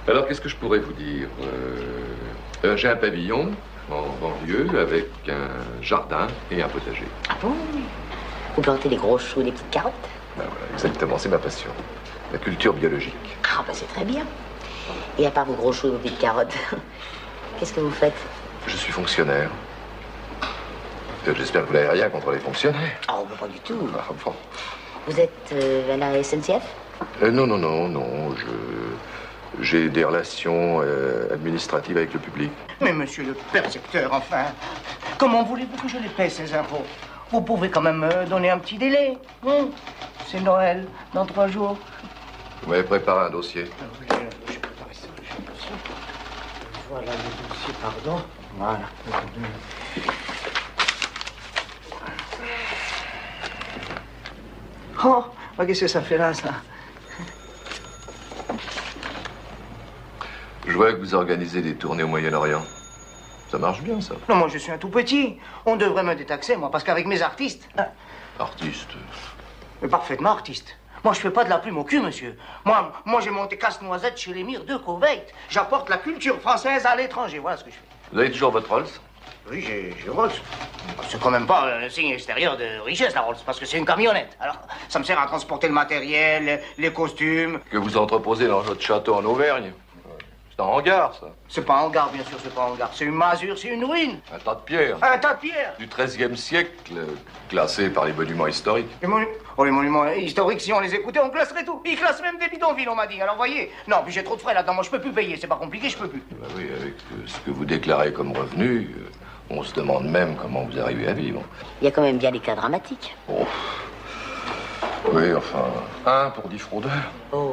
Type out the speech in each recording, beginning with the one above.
Alors, qu'est-ce que je pourrais vous dire j'ai un pavillon en banlieue avec un jardin et un potager. Ah bon? Vous plantez des gros choux, des petites carottes? Ben voilà, exactement, c'est ma passion. La culture biologique. Ah bah c'est très bien. Et à part vos gros choux et vos petites carottes, qu'est-ce que vous faites? Je suis fonctionnaire. J'espère que vous n'avez rien contre les fonctionnaires. Oh, bah pas du tout. Ah, bon. Vous êtes à la SNCF? Non. J'ai des relations administratives avec le public. Mais monsieur le percepteur, enfin, comment voulez-vous que je les paie, ces impôts? Vous pouvez quand même me donner un petit délai. C'est Noël, dans 3 jours. Vous m'avez préparé un dossier. J'ai préparé ça, j'ai un dossier. Voilà le dossier, pardon. Voilà. Oh, qu'est-ce que ça fait là, ça? Je vois que vous organisez des tournées au Moyen-Orient. Ça marche bien, ça. Non, moi, je suis un tout petit. On devrait me détaxer, moi, parce qu'avec mes artistes... Artiste. Mais parfaitement artiste. Moi, je fais pas de la plume au cul, monsieur. Moi j'ai monté Casse-Noisette chez l'émir de Koweït. J'apporte la culture française à l'étranger. Voilà ce que je fais. Vous avez toujours votre Rolls? Oui, j'ai Rolls. C'est quand même pas un signe extérieur de richesse, la Rolls, parce que c'est une camionnette. Alors, ça me sert à transporter le matériel, les costumes. Que vous entreposez dans votre château en Auvergne. C'est un hangar, ça. C'est pas un hangar, bien sûr, c'est pas un hangar. C'est une masure, c'est une ruine. Un tas de pierres. Un tas de pierres. Du XIIIe siècle, classé par les monuments historiques. Les monuments historiques, si on les écoutait, on classerait tout. Ils classent même des bidonvilles, on m'a dit. Alors, voyez. Non, puis j'ai trop de frais là-dedans. Moi, je peux plus payer. C'est pas compliqué, je peux plus. Bah oui, avec ce que vous déclarez comme revenu, on se demande même comment vous arrivez à vivre. Il y a quand même bien des cas dramatiques. Oh. Oui, enfin, 1 pour 10 fraudeurs. Oh.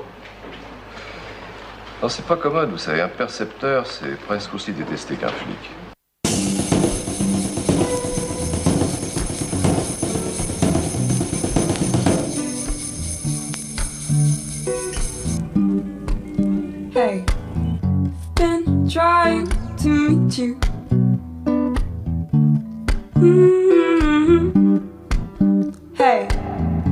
Non, c'est pas commode, vous savez. Un percepteur, c'est presque aussi détesté qu'un flic. Hey, been trying to meet you.